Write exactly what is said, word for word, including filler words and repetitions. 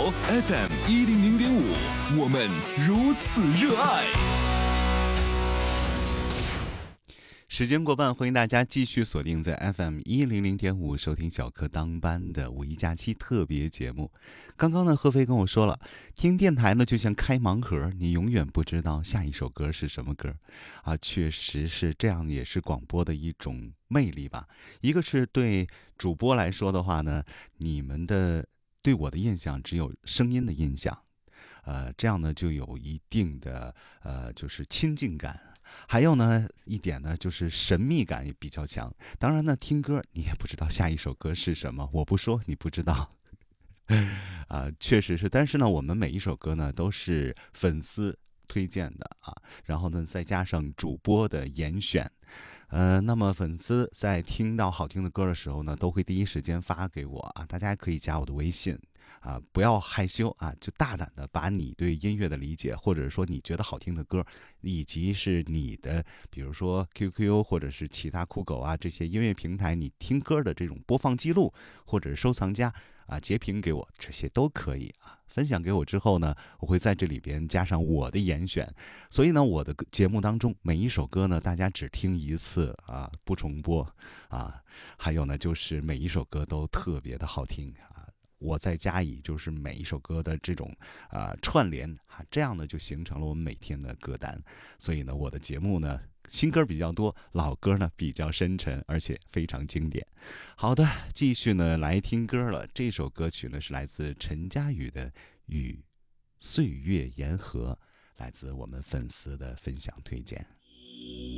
F M 一零零点五，我们如此热爱。 时间过半，欢迎大家继续锁定在 F M 一零零点五，收听小课当班的五一假期特别节目。刚刚呢，贺飞跟我说了，听电台呢就像开盲盒，你永远不知道下一首歌是什么歌啊，确实是这样，也是广播的一种魅力吧。一个是对主播来说的话呢，你们的对我的印象只有声音的印象，呃，这样呢就有一定的呃就是亲近感。还有呢一点呢，就是神秘感也比较强。当然呢，听歌你也不知道下一首歌是什么，我不说你不知道。啊、呃，确实是。但是呢，我们每一首歌呢都是粉丝推荐的啊，然后呢再加上主播的严选。呃，那么粉丝在听到好听的歌的时候呢，都会第一时间发给我啊。大家可以加我的微信。啊，不要害羞啊，就大胆的把你对音乐的理解，或者说你觉得好听的歌，以及是你的，比如说 Q Q 或者是其他酷狗啊这些音乐平台，你听歌的这种播放记录或者是收藏夹啊，截屏给我，这些都可以啊。分享给我之后呢，我会在这里边加上我的严选，所以呢，我的节目当中每一首歌呢，大家只听一次啊，不重播啊。还有呢，就是每一首歌都特别的好听啊。我再加以就是每一首歌的这种啊、呃、串联啊，这样呢就形成了我们每天的歌单。所以呢，我的节目呢新歌比较多，老歌呢比较深沉，而且非常经典。好的，继续呢来听歌了。这首歌曲呢是来自陈佳宇的《与岁月言和》，来自我们粉丝的分享推荐。